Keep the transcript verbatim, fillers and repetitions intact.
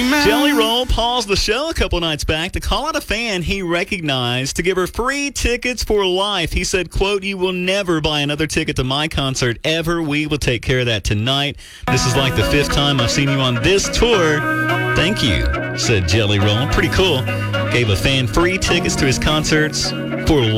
Jelly Roll paused the show a couple nights back to call out a fan he recognized to give her free tickets for life. He said, quote, "You will never buy another ticket to my concert ever. We will take care of that tonight. This is like the fifth time I've seen you on this tour. Thank you," said Jelly Roll. Pretty cool. Gave a fan free tickets to his concerts for life.